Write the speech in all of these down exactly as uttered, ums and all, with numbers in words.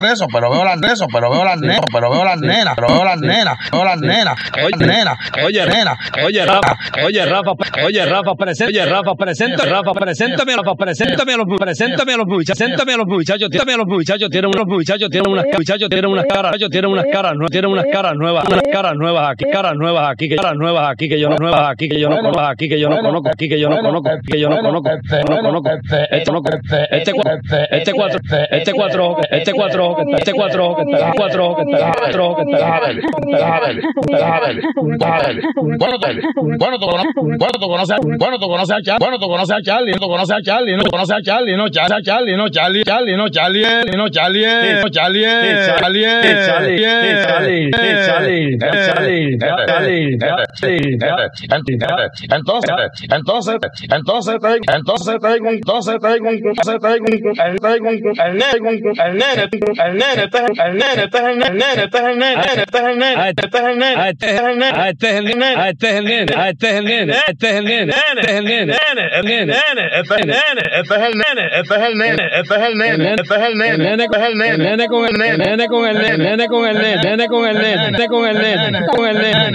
eso, pero veo las eso, pero veo las nenas, pero veo las nenas, pero veo las nenas, veo las nenas, oye, nena, oye, nena, Oye, Rafa, oye, Rafa, oye, Rafa, presenta, oye, Rafa, presenta, Rafa, preséntame, Rafa, preséntame a los, preséntame a los muchachos, preséntame a los muchachos, preséntame a los muchachos, tienen unos muchachos, tienen unas muchachos, tienen unas caras, ellos tienen unas caras, no tienen unas caras nuevas, unas caras nuevas aquí, caras nuevas aquí, que caras nuevas aquí, que yo no nuevas aquí, que yo no conozco, aquí que yo no conozco, aquí que yo no conozco, que yo no conozco, no conozco, esto no, este cuatro, este cuatro, este cuatro, este cuatro, este cuatro, este cuatro, este cuatro, bueno, bueno, tú conoces, bueno, tú conoces, bueno, tú conoces a Charlie, bueno, tú conoces a Charlie, tú conoces a Charlie, no conoces a Charlie, no Charlie, a Charlie, no Charlie, Charlie, no Charlie, no Charlie, no Charlie, Charlie, Charlie, Charlie, Charlie, Charlie, Charlie, entonces, entonces, entonces, entonces tengo, entonces tengo, entonces tengo, el tengo, el nene, el nene, el nene, el nene, el nene, el nene, el nene, este es el nene, este es el nene, este es el nene, este es el nene, este es el nene, este es el nene, este es el nene, el nene, este es el nene, este es el nene, este es el nene, este es el nene, este es el nene, el nene con el nene, nene con el nene, nene con el nene, nene con el nene, nene con el nene, nene con el nene, con el nene,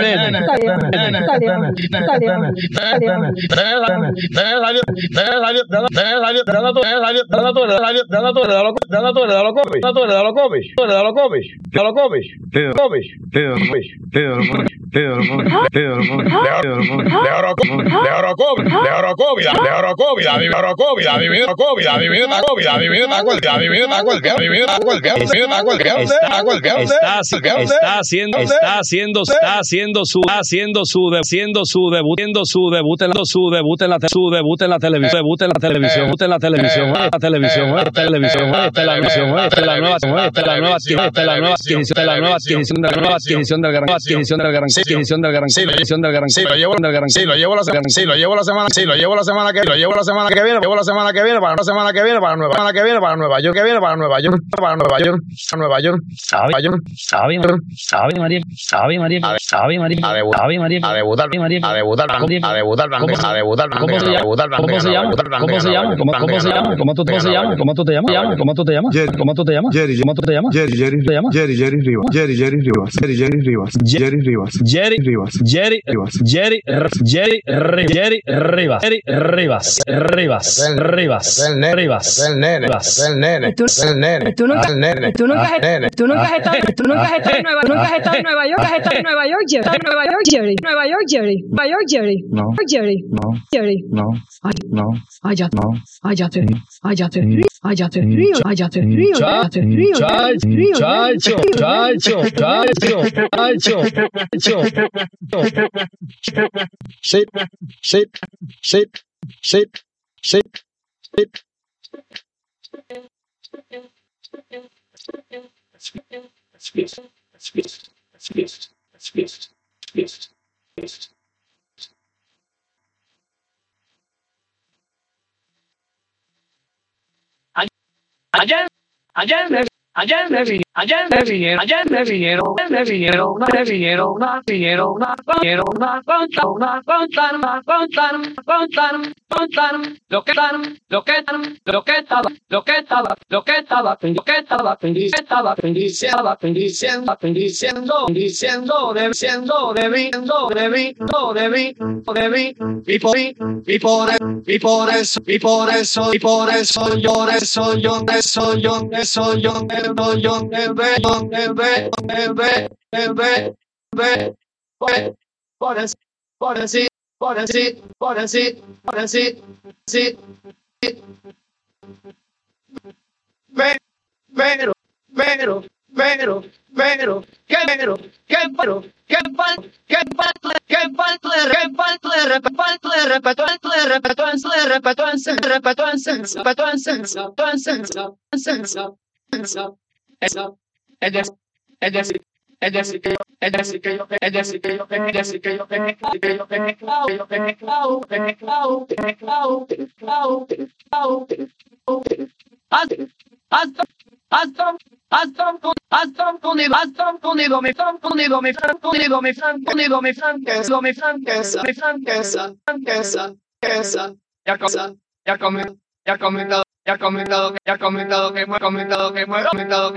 está haciendo, está haciendo, está haciendo su, haciendo su, haciendo su debut, haciendo su debut en su debut en la, su debut en la televisión, debut en la televisión, debut en la televisión, la televisión, la televisión, la televisión, la nueva, la nueva, la nueva adquisición, la nueva adquisición, la nueva adquisición del gran, adquisición del gran, adquisición del gran, adquisición del gran, sí, lo llevo del gran, sí, lo llevo la semana, sí, lo llevo la semana, sí, lo llevo la semana que, lo llevo la semana que viene, llevo la semana que viene para la semana que viene para Nueva, semana que viene para Nueva York, que viene para Nueva York, para Nueva York, a Nueva York, Nueva York, Ave María, Ave María, Ave María, Ave María, Ave María, a debutar, a debutar, a debutar, a debutar, ¿cómo se llama? ¿Cómo se llama? ¿Cómo se llama? ¿Cómo se llama? ¿Cómo tú te llamas? ¿Cómo tú te llamas? ¿Cómo tú te llamas? ¿Cómo tú te llamas? ¿Cómo tú te llamas? Jerry, Jerry, ¿te llamas? Jerry, Jerry Rivas, Jerry, Jerry Rivas, Jerry, Jerry Rivas, Jerry Rivas, Jerry Rivas, Jerry Jerry Jerry Jerry Rivas, Jerry Rivas, Rivas, Rivas, Rivas, el nene, el nene, el nene, Tú nunca, el nene, tú nunca, tú nunca has estado, tú nunca has estado en Nueva, nunca has estado en Nueva York, has estado en Nueva York, Jerry, en Nueva York, Jerry, Nueva York, Jerry, Nueva York, Jerry, no, Jerry, no, Jerry, no, ay, no, allá, no, allá te, allá te río, allá te río, allá te río, allá te río, Chacho, chacho, chacho, chacho, chacho, sit, sit, sit, sit, sit, sit. Ayer, ayer me, ayer me vi, ayer me vinieron, ayer me vinieron, me vinieron, me vinieron, me vinieron, me vinieron, me contaron, me contaron, me contaron, me contaron, contaron, lo que estaban, lo que estaban, lo que estaba, lo que estaba, lo que estaba, lo que estaba, estaba, estaba, diciendo, diciendo, diciendo, de, diciendo, de mí, de mí, de mí, de mí, y por mí, y por y por eso, y por eso, y por eso, yo, por eso, yo, eso, yo, eso, yo, yo, yo, ve, yo, ve, ve, ve, ve, ve, por así, por así, por así, por así, por así, sí, ve, pero, pero, pero, pero, qué pero, qué pero, qué falta, qué falta, qué falta, qué falta, repito, repito, repito, repito, repito, repito, repito, repito, eso, es decir, es decir, es decir que yo, es decir que yo, es decir que yo, es decir que yo, que me clavo, que yo, que me clavo, que me clavo, que me clavo, que me clavo, que me clavo, que me clavo, que me clavo, hasta, hasta, hasta, hasta, hasta, conmigo, hasta, conmigo, mi fran, conmigo, mi fran, conmigo, mi fran, conmigo, mi franqueza, mi franqueza, mi franqueza, franqueza, franqueza, ya cosa, ya comido, ya comido, ya comentado, ya comentado que muero, comentado que muero, comentado que